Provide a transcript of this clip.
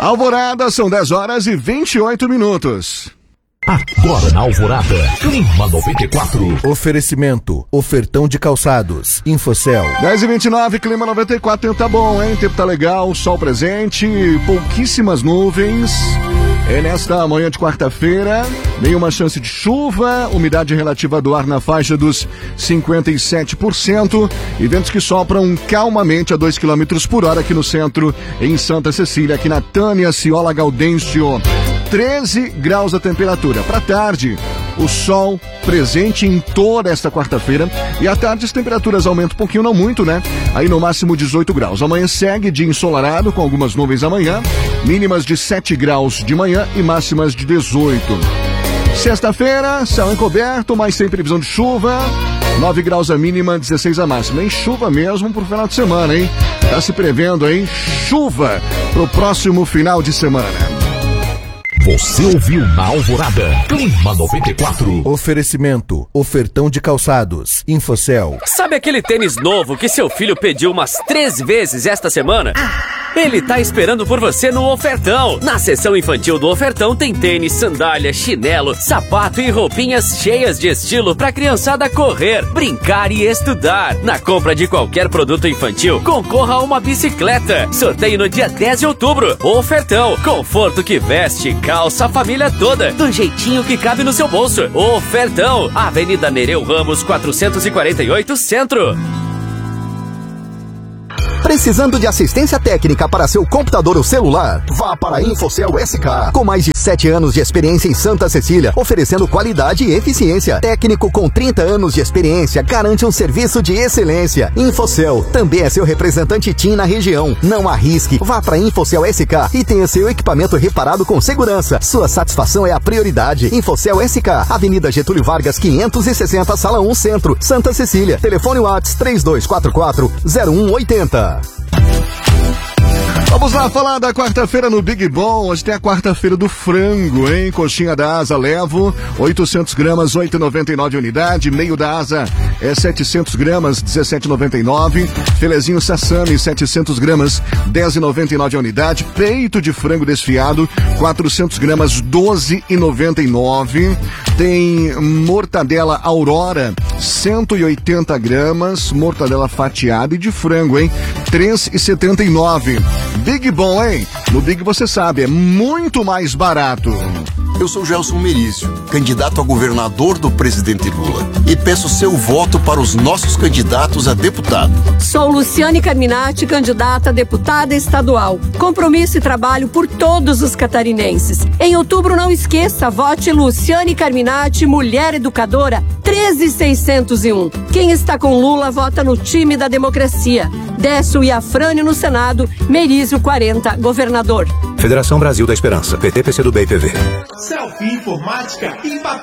Alvorada, são 10 horas e 28 minutos. Agora na Alvorada, Clima 94. Oferecimento, ofertão de calçados, Infocel. 10h29, Clima 94, tempo tá bom, hein? Tempo tá legal, sol presente, pouquíssimas nuvens. É nesta manhã de quarta-feira, nenhuma chance de chuva, umidade relativa do ar na faixa dos 57% e ventos que sopram calmamente a 2 km por hora aqui no centro, em Santa Cecília, aqui na Tânia Ciola Gaudêncio. 13 graus a temperatura. Para tarde, o sol presente em toda esta quarta-feira e à tarde as temperaturas aumentam um pouquinho, não muito, né? Aí no máximo 18 graus. Amanhã segue dia ensolarado com algumas nuvens amanhã, mínimas de 7 graus de manhã e máximas de 18. Sexta-feira, céu encoberto, mas sem previsão de chuva. 9 graus a mínima, 16 a máxima. Em chuva mesmo pro final de semana, hein? Tá se prevendo, hein? Chuva pro próximo final de semana. Você ouviu na Alvorada, Clima 94. Oferecimento, ofertão de calçados, Infocel. Sabe aquele tênis novo que seu filho pediu umas 3 vezes esta semana? Ele tá esperando por você no Ofertão. Na seção infantil do Ofertão tem tênis, sandália, chinelo, sapato e roupinhas cheias de estilo pra criançada correr, brincar e estudar. Na compra de qualquer produto infantil, concorra a uma bicicleta. Sorteio no dia 10 de outubro. Ofertão, conforto que veste, calça a família toda, do jeitinho que cabe no seu bolso. Ofertão, Avenida Nereu Ramos 448 Centro. Precisando de assistência técnica para seu computador ou celular? Vá para a Infocel SK. Com mais de 7 anos de experiência em Santa Cecília, oferecendo qualidade e eficiência. Técnico com 30 anos de experiência garante um serviço de excelência. Infocel também é seu representante TIM na região. Não arrisque. Vá para a Infocel SK e tenha seu equipamento reparado com segurança. Sua satisfação é a prioridade. Infocel SK, Avenida Getúlio Vargas 560, Sala 1 Centro, Santa Cecília. Telefone WhatsApp 3244-0180. Vamos lá falar da quarta-feira no Big Bom. Hoje tem a quarta-feira do frango, hein? Coxinha da asa levo, 800 gramas, 8,99 unidade. Meio da asa é 700 gramas, 17,99. Filezinho sassami, 700 gramas, 10,99 a unidade. Peito de frango desfiado, 400 gramas, 12,99. Tem mortadela Aurora, 180 gramas, mortadela fatiada e de frango, hein? 3,79. Big Bom, hein? No Big você sabe, é muito mais barato. Eu sou Gelson Merizio, candidato a governador do presidente Lula, e peço seu voto para os nossos candidatos a deputado. Sou Luciane Carminati, candidata a deputada estadual. Compromisso e trabalho por todos os catarinenses. Em outubro, não esqueça, vote Luciane Carminati, mulher educadora, 13.601. Quem está com Lula, vota no time da democracia. Décio e Afrânio no Senado, Merizio 40, governador. Federação Brasil da Esperança, PT, PCdoB e PV. Selfie Informática e Papel.